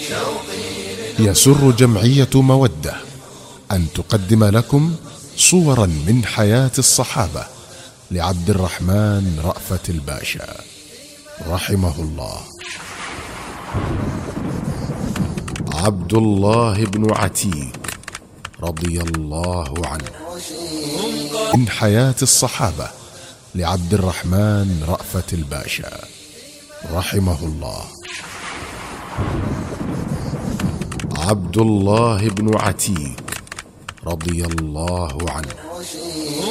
يسر جمعية مودة أن تقدم لكم صورا من حياة الصحابة لعبد الرحمن رأفت الباشا رحمه الله. عبد الله بن عتيك رضي الله عنه. من حياة الصحابة لعبد الرحمن رأفت الباشا رحمه الله. عبد الله بن عتيك رضي الله عنه.